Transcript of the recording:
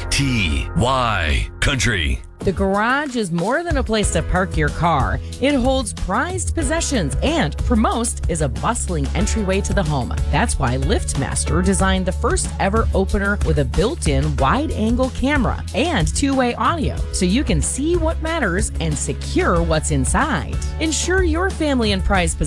Country. The garage is more than a place to park your car. It holds prized possessions and, for most, is a bustling entryway to the home. That's why LiftMaster designed the first ever opener with a built-in wide-angle camera and two-way audio, so you can see what matters and secure what's inside. Ensure your family and prized possessions